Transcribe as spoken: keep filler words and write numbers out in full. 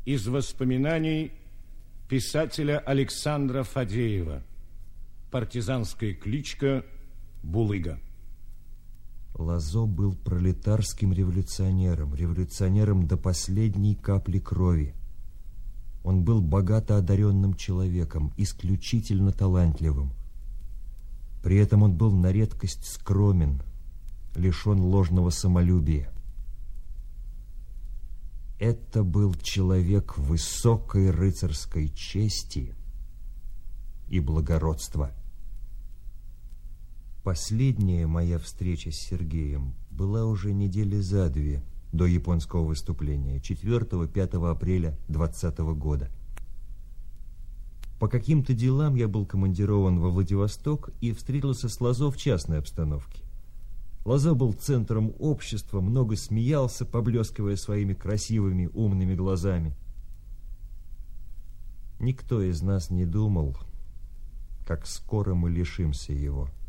из воспоминаний писателя Александра Фадеева. Партизанская кличка Булыга. Лозо был пролетарским революционером, революционером до последней капли крови. Он был богато одаренным человеком, исключительно талантливым. При этом он был на редкость скромен, лишен ложного самолюбия. Это был человек высокой рыцарской чести и благородства. Последняя моя встреча с Сергеем была уже недели за две до японского выступления, четвёртого-пятого апреля двадцатого года. По каким-то делам я был командирован во Владивосток и встретился с Лозо в частной обстановке. Лозо был центром общества, много смеялся, поблескивая своими красивыми, умными глазами. Никто из нас не думал, как скоро мы лишимся его.